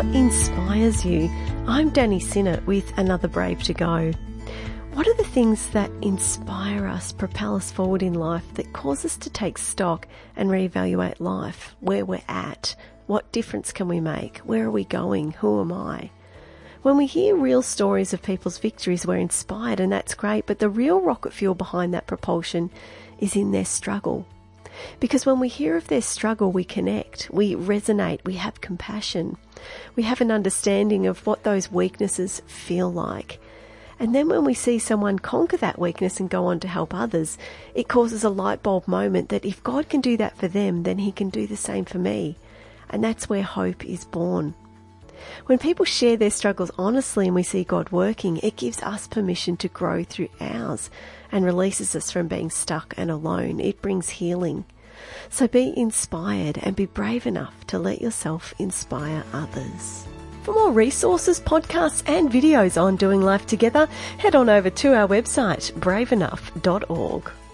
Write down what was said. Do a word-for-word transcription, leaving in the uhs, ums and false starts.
what inspires you? I'm Danny Sinnott with another Brave to Go. What are the things that inspire us, propel us forward in life, that cause us to take stock and reevaluate life, where we're at, what difference can we make, where are we going, who am I? When we hear real stories of people's victories, we're inspired, and that's great, but the real rocket fuel behind that propulsion is in their struggle. Because when we hear of their struggle, we connect, we resonate, we have compassion, we have an understanding of what those weaknesses feel like. And then when we see someone conquer that weakness and go on to help others, it causes a light bulb moment that if God can do that for them, then he can do the same for me. And that's where hope is born. When people share their struggles honestly and we see God working, it gives us permission to grow through ours and releases us from being stuck and alone. It brings healing. So be inspired and be brave enough to let yourself inspire others. For more resources, podcasts and videos on doing life together, head on over to our website, brave enough dot org.